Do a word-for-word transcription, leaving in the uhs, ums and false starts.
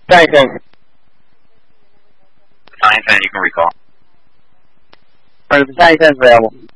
Battalion ten. Battalion ten, you can recall. Alright, Battalion ten is available.